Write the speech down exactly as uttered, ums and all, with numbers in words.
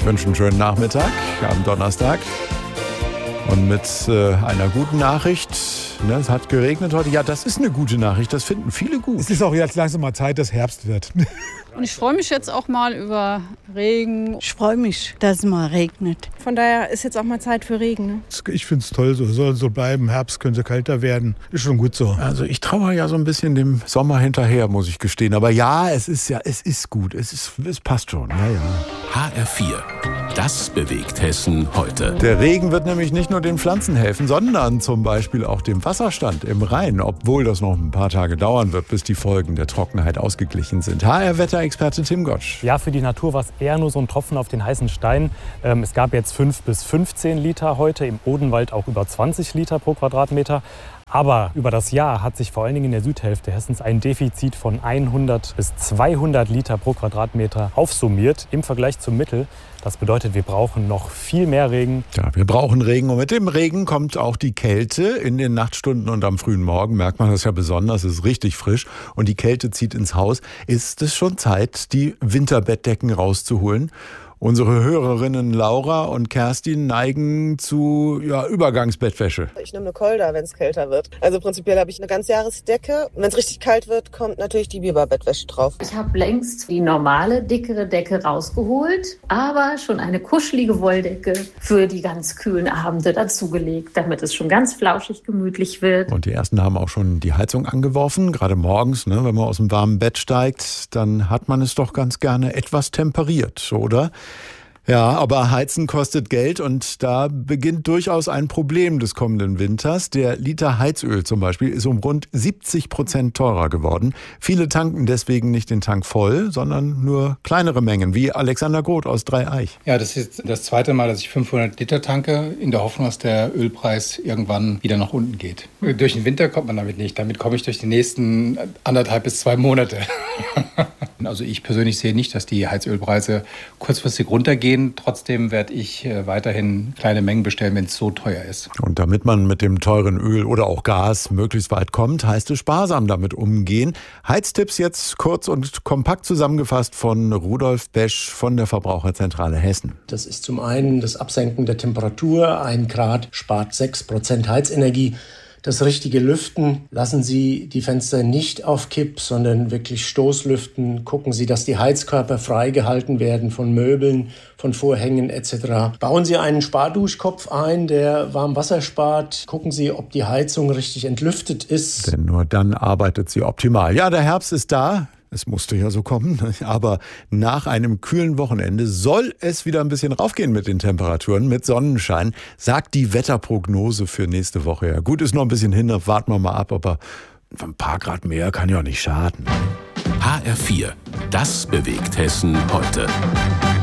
wünsche einen schönen Nachmittag am Donnerstag. Und mit äh, einer guten Nachricht, ne, es hat geregnet heute. Ja, das ist eine gute Nachricht, das finden viele gut. Es ist auch jetzt langsam mal Zeit, dass Herbst wird. Und ich freue mich jetzt auch mal über Regen. Ich freue mich, dass es mal regnet. Von daher ist jetzt auch mal Zeit für Regen. Ne? Ich finde es toll, so soll so bleiben. Herbst könnte kälter werden. Ist schon gut so. Also ich traue ja so ein bisschen dem Sommer hinterher, muss ich gestehen. Aber ja, es ist ja, es ist gut. Es ist, es passt schon. Ja, ja. H R vier. Das bewegt Hessen heute. Der Regen wird nämlich nicht nur den Pflanzen helfen, sondern zum Beispiel auch dem Wasserstand im Rhein, obwohl das noch ein paar Tage dauern wird, bis die Folgen der Trockenheit ausgeglichen sind. H R-Wetterexperte Tim Gottsch. Ja, für die Natur war es eher nur so ein Tropfen auf den heißen Stein. Ähm, es gab jetzt fünf bis fünfzehn Liter heute, im Odenwald auch über zwanzig Liter pro Quadratmeter. Aber über das Jahr hat sich vor allen Dingen in der Südhälfte Hessens ein Defizit von hundert bis zweihundert Liter pro Quadratmeter aufsummiert im Vergleich zum Mittel. Das bedeutet, wir brauchen noch viel mehr Regen. Ja, wir brauchen Regen und mit dem Regen kommt auch die Kälte. In den Nachtstunden und am frühen Morgen merkt man das ja besonders, es ist richtig frisch und die Kälte zieht ins Haus. Ist es schon Zeit, die Winterbettdecken rauszuholen? Unsere Hörerinnen Laura und Kerstin neigen zu ja, Übergangsbettwäsche. Ich nehme eine Kolda, wenn es kälter wird. Also prinzipiell habe ich eine Ganzjahresdecke. Und wenn es richtig kalt wird, kommt natürlich die Biberbettwäsche drauf. Ich habe längst die normale, dickere Decke rausgeholt, aber schon eine kuschelige Wolldecke für die ganz kühlen Abende dazugelegt, damit es schon ganz flauschig gemütlich wird. Und die ersten haben auch schon die Heizung angeworfen. Gerade morgens, ne, wenn man aus dem warmen Bett steigt, dann hat man es doch ganz gerne etwas temperiert, oder? Ja, aber Heizen kostet Geld und da beginnt durchaus ein Problem des kommenden Winters. Der Liter Heizöl zum Beispiel ist um rund siebzig Prozent teurer geworden. Viele tanken deswegen nicht den Tank voll, sondern nur kleinere Mengen, wie Alexander Groth aus Dreieich. Ja, das ist das zweite Mal, dass ich fünfhundert Liter tanke, in der Hoffnung, dass der Ölpreis irgendwann wieder nach unten geht. Durch den Winter kommt man damit nicht. Damit komme ich durch die nächsten anderthalb bis zwei Monate. Also ich persönlich sehe nicht, dass die Heizölpreise kurzfristig runtergehen. Trotzdem werde ich weiterhin kleine Mengen bestellen, wenn es so teuer ist. Und damit man mit dem teuren Öl oder auch Gas möglichst weit kommt, heißt es sparsam damit umgehen. Heiztipps jetzt kurz und kompakt zusammengefasst von Rudolf Besch von der Verbraucherzentrale Hessen. Das ist zum einen das Absenken der Temperatur. Ein Grad spart sechs Prozent Heizenergie. Das richtige Lüften, lassen Sie die Fenster nicht auf Kipp, sondern wirklich Stoßlüften. Gucken Sie, dass die Heizkörper freigehalten werden von Möbeln, von Vorhängen et cetera. Bauen Sie einen Sparduschkopf ein, der warm Wasser spart. Gucken Sie, ob die Heizung richtig entlüftet ist. Denn nur dann arbeitet sie optimal. Ja, der Herbst ist da. Es musste ja so kommen, aber nach einem kühlen Wochenende soll es wieder ein bisschen raufgehen mit den Temperaturen, mit Sonnenschein, sagt die Wetterprognose für nächste Woche. Ja, gut, ist noch ein bisschen hin, warten wir mal ab, aber ein paar Grad mehr kann ja nicht schaden. H R vier. Das bewegt Hessen heute.